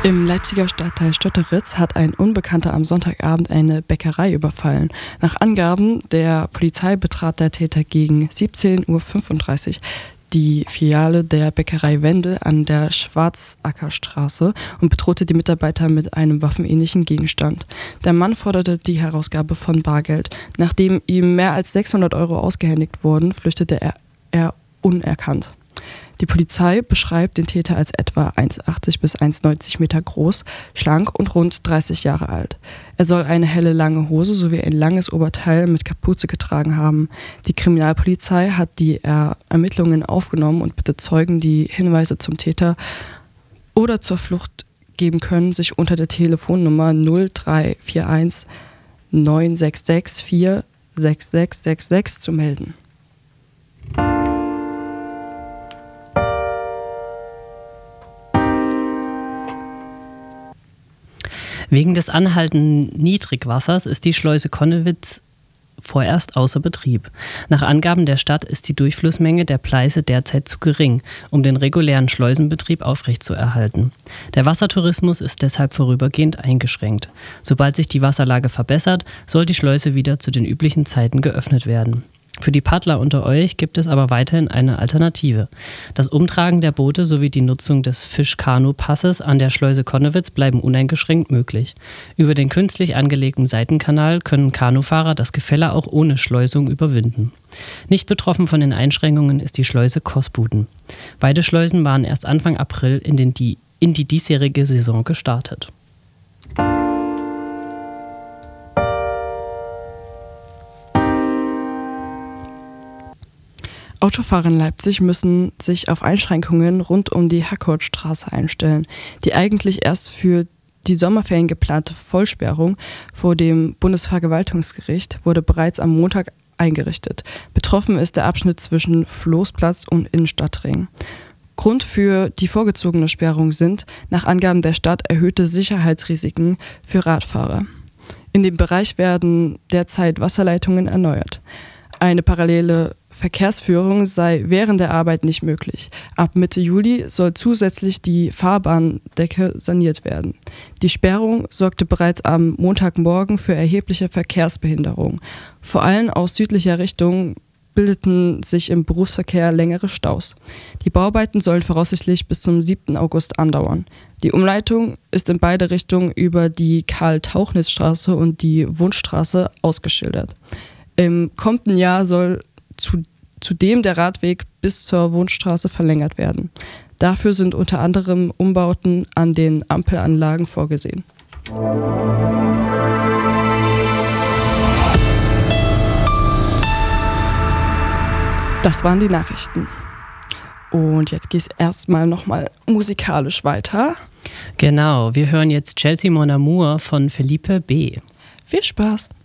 Im Leipziger Stadtteil Stötteritz hat ein Unbekannter am Sonntagabend eine Bäckerei überfallen. Nach Angaben der Polizei betrat der Täter gegen 17:35 Uhr die Filiale der Bäckerei Wendel an der Schwarzackerstraße und bedrohte die Mitarbeiter mit einem waffenähnlichen Gegenstand. Der Mann forderte die Herausgabe von Bargeld. Nachdem ihm mehr als 600 € ausgehändigt wurden, flüchtete er unerkannt. Die Polizei beschreibt den Täter als etwa 1,80 bis 1,90 Meter groß, schlank und rund 30 Jahre alt. Er soll eine helle lange Hose sowie ein langes Oberteil mit Kapuze getragen haben. Die Kriminalpolizei hat die Ermittlungen aufgenommen und bittet Zeugen, die Hinweise zum Täter oder zur Flucht geben können, sich unter der Telefonnummer 0341 966 46666 zu melden. Wegen des anhaltenden Niedrigwassers ist die Schleuse Connewitz vorerst außer Betrieb. Nach Angaben der Stadt ist die Durchflussmenge der Pleiße derzeit zu gering, um den regulären Schleusenbetrieb aufrechtzuerhalten. Der Wassertourismus ist deshalb vorübergehend eingeschränkt. Sobald sich die Wasserlage verbessert, soll die Schleuse wieder zu den üblichen Zeiten geöffnet werden. Für die Paddler unter euch gibt es aber weiterhin eine Alternative. Das Umtragen der Boote sowie die Nutzung des Fischkanu-Passes an der Schleuse Connewitz bleiben uneingeschränkt möglich. Über den künstlich angelegten Seitenkanal können Kanufahrer das Gefälle auch ohne Schleusung überwinden. Nicht betroffen von den Einschränkungen ist die Schleuse Kosbuten. Beide Schleusen waren erst Anfang April in die diesjährige Saison gestartet. Autofahrer in Leipzig müssen sich auf Einschränkungen rund um die Hackholzstraße einstellen. Die eigentlich erst für die Sommerferien geplante Vollsperrung vor dem Bundesverwaltungsgericht wurde bereits am Montag eingerichtet. Betroffen ist der Abschnitt zwischen Floßplatz und Innenstadtring. Grund für die vorgezogene Sperrung sind, nach Angaben der Stadt, erhöhte Sicherheitsrisiken für Radfahrer. In dem Bereich werden derzeit Wasserleitungen erneuert. Eine parallele Verkehrsführung sei während der Arbeit nicht möglich. Ab Mitte Juli soll zusätzlich die Fahrbahndecke saniert werden. Die Sperrung sorgte bereits am Montagmorgen für erhebliche Verkehrsbehinderung. Vor allem aus südlicher Richtung bildeten sich im Berufsverkehr längere Staus. Die Bauarbeiten sollen voraussichtlich bis zum 7. August andauern. Die Umleitung ist in beide Richtungen über die Karl-Tauchnitz-Straße und die Wunschstraße ausgeschildert. Im kommenden Jahr soll zudem der Radweg bis zur Wunschstraße verlängert werden. Dafür sind unter anderem Umbauten an den Ampelanlagen vorgesehen. Das waren die Nachrichten. Und jetzt geht es erstmal nochmal musikalisch weiter. Genau, wir hören jetzt Chelsea Mon Amour von Felipe B. Viel Spaß!